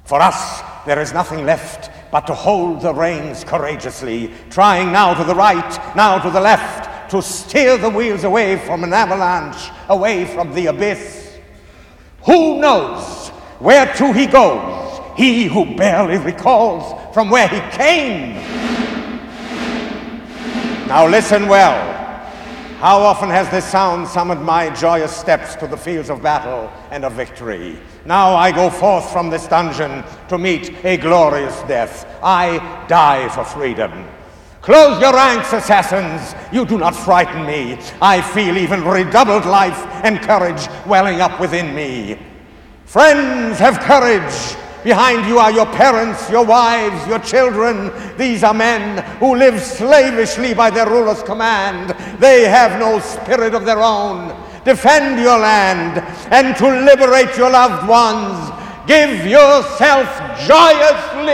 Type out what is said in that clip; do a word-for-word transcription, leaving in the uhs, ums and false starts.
For us, there is nothing left but to hold the reins courageously, trying now to the right, now to the left, to steer the wheels away from an avalanche, away from the abyss. Who knows where to he goes, he who barely recalls from where he came? Now listen well. How often has this sound summoned my joyous steps to the fields of battle and of victory? Now I go forth from this dungeon to meet a glorious death. I die for freedom. Close your ranks, assassins. You do not frighten me. I feel even redoubled life and courage welling up within me. Friends, have courage. Behind you are your parents, your wives, your children. These are men who live slavishly by their ruler's command. They have no spirit of their own. Defend your land, and to liberate your loved ones, give yourself joyously.